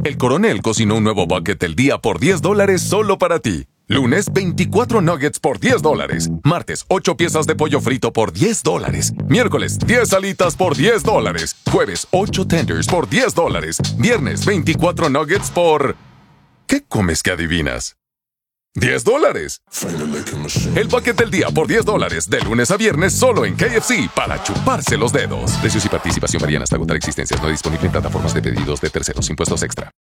El Coronel cocinó un nuevo bucket del día por $10 solo para ti. Lunes, 24 nuggets por $10. Martes, 8 piezas de pollo frito por $10. Miércoles, 10 alitas por $10. Jueves, 8 tenders por $10. Viernes, 24 nuggets por... ¿Qué comes que adivinas? $10. El bucket del día por $10. De lunes a viernes solo en KFC para chuparse los dedos. Precios y participación varían hasta agotar existencias. No disponible en plataformas de pedidos de terceros. Impuestos extra.